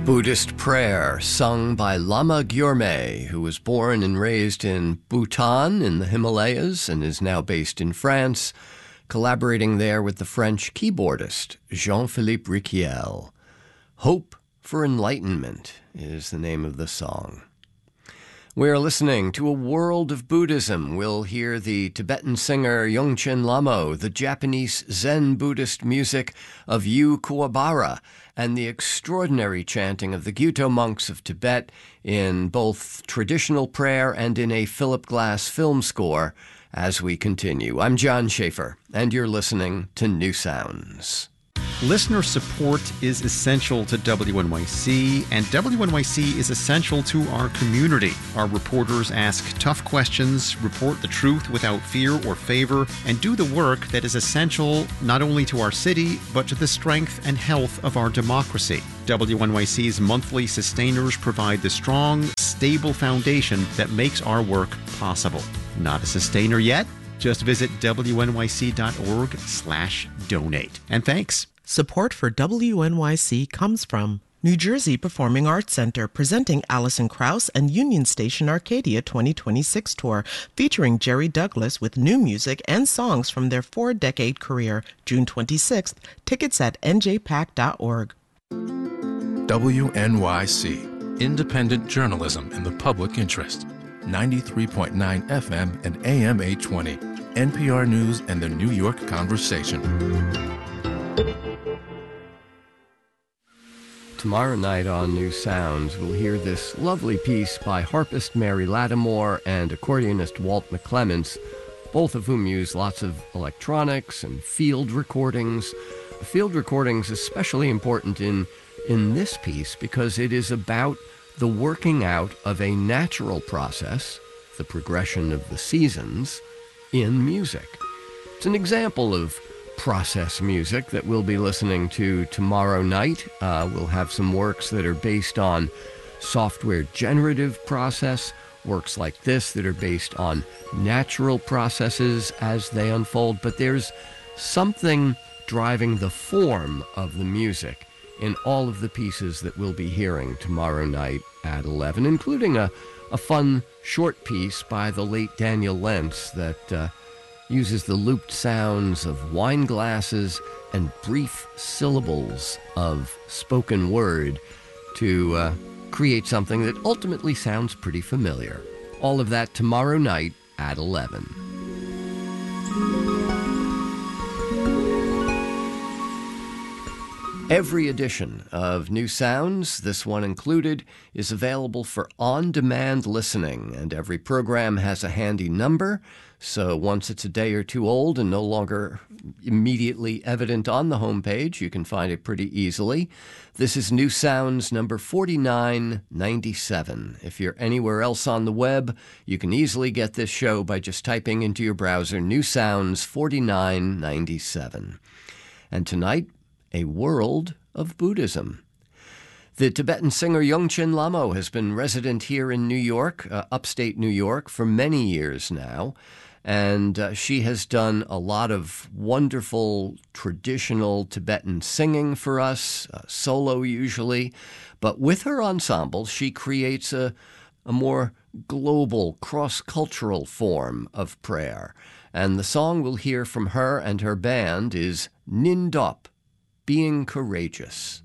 Buddhist prayer sung by Lama Gyurme, who was born and raised in Bhutan in the Himalayas and is now based in France, collaborating there with the French keyboardist Jean-Philippe Riquiel. Hope for Enlightenment is the name of the song. We're listening to a world of Buddhism. We'll hear the Tibetan singer Yongchen Lamo, the Japanese Zen Buddhist music of Yu Kuwabara, and the extraordinary chanting of the Gyuto monks of Tibet in both traditional prayer and in a Philip Glass film score as we continue. I'm John Schaefer, and you're listening to New Sounds. Listener support is essential to WNYC, and WNYC is essential to our community. Our reporters ask tough questions, report the truth without fear or favor, and do the work that is essential not only to our city, but to the strength and health of our democracy. WNYC's monthly sustainers provide the strong, stable foundation that makes our work possible. Not a sustainer yet? Just visit wnyc.org/donate. And thanks. Support for WNYC comes from New Jersey Performing Arts Center, presenting Alison Krauss and Union Station Arcadia 2026 tour, featuring Jerry Douglas with new music and songs from their 4-decade career. June 26th. Tickets at njpac.org. WNYC, independent journalism in the public interest. 93.9 FM and AM 820. NPR News and the New York Conversation. Tomorrow night on New Sounds, we'll hear this lovely piece by harpist Mary Lattimore and accordionist Walt McClements, both of whom use lots of electronics and field recordings. Field recordings especially important in this piece because it is about the working out of a natural process, the progression of the seasons, in music. It's an example of process music that we'll be listening to tomorrow night. We'll have some works that are based on software generative process, works like this that are based on natural processes as they unfold, but there's something driving the form of the music in all of the pieces that we'll be hearing tomorrow night at 11, including a fun short piece by the late Daniel Lentz that uses the looped sounds of wine glasses and brief syllables of spoken word to create something that ultimately sounds pretty familiar. All of that tomorrow night at 11. Every edition of New Sounds, this one included, is available for on-demand listening, and every program has a handy number, so once it's a day or two old and no longer immediately evident on the homepage, you can find it pretty easily. This is New Sounds number 4997. If you're anywhere else on the web, you can easily get this show by just typing into your browser New Sounds 4997. And tonight, a world of Buddhism. The Tibetan singer Yongchen Lamo has been resident here in New York, upstate New York, for many years now, and she has done a lot of wonderful traditional Tibetan singing for us, solo usually, but with her ensemble she creates a more global, cross-cultural form of prayer, and the song we'll hear from her and her band is Nindop, Being Courageous.